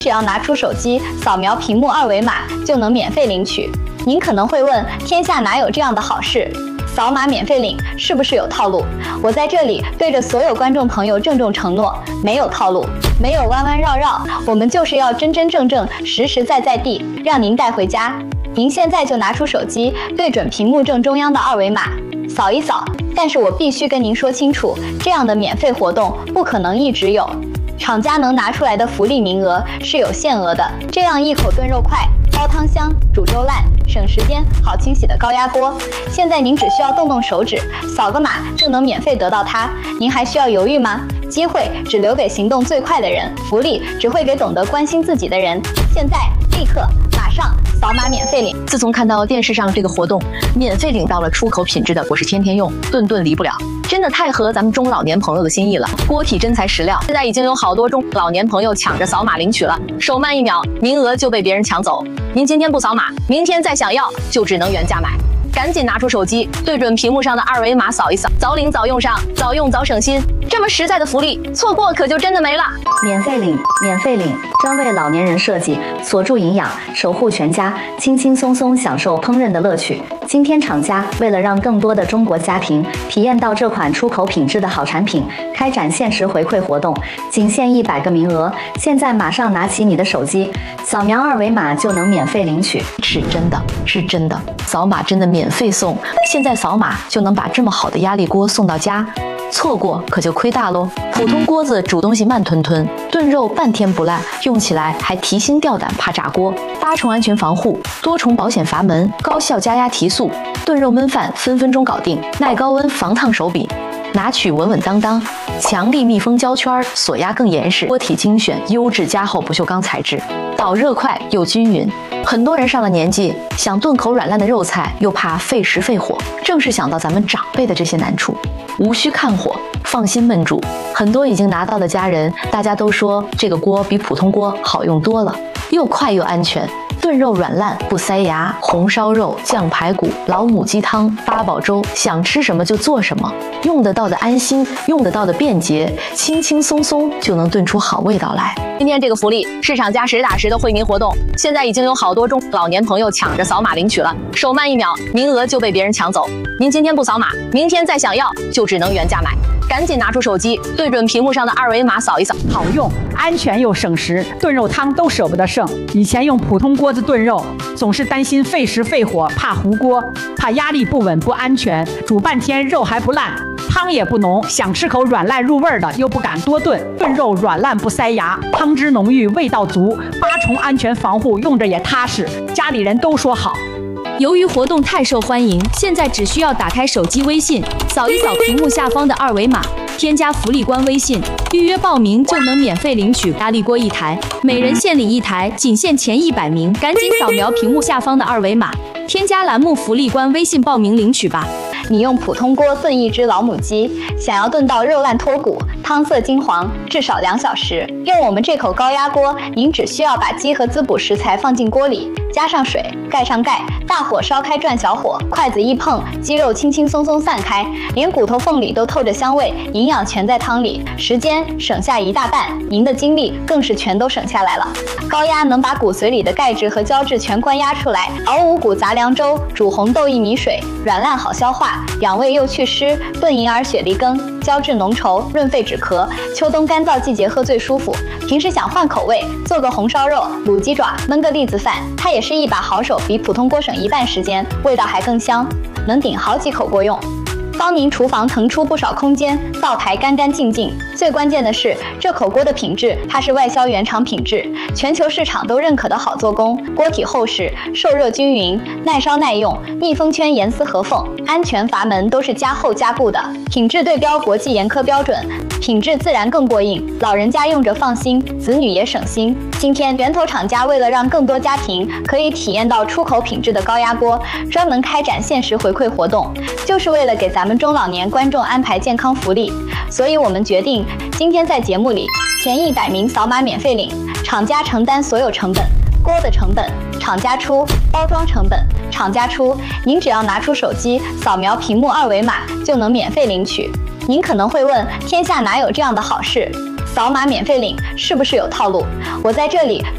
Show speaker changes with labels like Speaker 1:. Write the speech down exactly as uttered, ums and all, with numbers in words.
Speaker 1: 只要拿出手机扫描屏幕二维码就能免费领取。您可能会问，天下哪有这样的好事？扫码免费领是不是有套路？我在这里对着所有观众朋友郑重承诺，没有套路，没有弯弯绕绕，我们就是要真真正正、实实在在地让您带回家。您现在就拿出手机，对准屏幕正中央的二维码，扫一扫。但是我必须跟您说清楚，这样的免费活动不可能一直有。厂家能拿出来的福利名额是有限额的。这样一口炖肉快、煲汤香、煮粥烂、省时间、好清洗的高压锅，现在您只需要动动手指，扫个码就能免费得到它。您还需要犹豫吗？机会只留给行动最快的人，福利只会给懂得关心自己的人。现在，立刻，马上扫码免费领！
Speaker 2: 自从看到电视上这个活动，免费领到了出口品质的，我是天天用，顿顿离不了。真的太合咱们中老年朋友的心意了，锅体真材实料。现在已经有好多中老年朋友抢着扫码领取了，手慢一秒，名额就被别人抢走。您今天不扫码，明天再想要就只能原价买。赶紧拿出手机，对准屏幕上的二维码扫一扫，早领早用上，早用早省心。这么实在的福利，错过可就真的没了。
Speaker 3: 免费领，免费领，专为老年人设计，锁住营养，守护全家，轻轻松松享受烹饪的乐趣。今天厂家为了让更多的中国家庭体验到这款出口品质的好产品，开展限时回馈活动，仅限一百个名额。现在马上拿起你的手机，扫描二维码就能免费领取。
Speaker 2: 是真的，是真的，扫码真的免费送。现在扫码就能把这么好的压力锅送到家。错过可就亏大喽！普通锅子煮东西慢吞吞，炖肉半天不烂，用起来还提心吊胆，怕炸锅。八重安全防护，多重保险阀门，高效加压提速，炖肉焖饭分分钟搞定。耐高温防烫手柄，拿取稳稳当当。强力密封胶圈，锁压更严实。锅体精选优质加厚不锈钢材质，导热快又均匀。很多人上了年纪，想炖口软烂的肉菜，又怕费时费火，正是想到咱们长辈的这些难处。无需看火，放心焖煮。很多已经拿到的家人，大家都说这个锅比普通锅好用多了，又快又安全，炖肉软烂不塞牙，红烧肉、酱排骨、老母鸡汤、八宝粥，想吃什么就做什么，用得到的安心，用得到的便捷，轻轻松松就能炖出好味道来。今天这个福利是厂家实打实的惠民活动，现在已经有好多中老年朋友抢着扫码领取了，手慢一秒，名额就被别人抢走。您今天不扫码，明天再想要就只能原价买。赶紧拿出手机，对准屏幕上的二维码扫一扫，
Speaker 4: 好用、安全又省时，炖肉汤都舍不得剩。以前用普通锅子炖肉，总是担心费时费火，怕糊锅，怕压力不稳不安全，煮半天肉还不烂，汤也不浓，想吃口软烂入味的又不敢多炖。炖肉软烂不塞牙，汤汁浓郁，味道足，八重安全防护，用着也踏实，家里人都说好。
Speaker 5: 由于活动太受欢迎，现在只需要打开手机微信，扫一扫屏幕下方的二维码，添加福利官微信，预约报名就能免费领取压力锅一台，每人限领一台，仅限前一百名，赶紧扫描屏幕下方的二维码，添加栏目福利官微信报名领取吧。
Speaker 1: 你用普通锅炖一只老母鸡，想要炖到肉烂脱骨、汤色金黄，至少两小时。用我们这口高压锅，您只需要把鸡和滋补食材放进锅里，加上水，盖上盖，大火烧开转小火，筷子一碰，鸡肉轻轻松松散开，连骨头缝里都透着香味，营养全在汤里，时间省下一大半，您的精力更是全都省下来了。高压能把骨髓里的钙质和胶质全关压出来，熬五谷杂粮粥，煮红豆薏米水，软烂好消化，养胃又祛湿，炖银耳雪梨羹，胶质浓稠，润肺止咳，秋冬干燥季节喝最舒服。平时想换口味，做个红烧肉、卤鸡爪，焖个栗子饭，它也是一把好手，比普通锅省一半时间，味道还更香，能顶好几口锅用。帮您厨房腾出不少空间，灶台干干净净。最关键的是，这口锅的品质，它是外销原厂品质，全球市场都认可的好做工。锅体厚实，受热均匀，耐烧耐用，密封圈严丝合缝，安全阀门都是加厚加固的，品质对标国际严苛标准，品质自然更过硬，老人家用着放心，子女也省心。今天源头厂家为了让更多家庭可以体验到出口品质的高压锅，专门开展限时回馈活动，就是为了给咱们中老年观众安排健康福利。所以我们决定今天在节目里前一百名扫码免费领，厂家承担所有成本，锅的成本厂家出，包装成本厂家出，您只要拿出手机扫描屏幕二维码就能免费领取。您可能会问，天下哪有这样的好事？扫码免费领是不是有套路？我在这里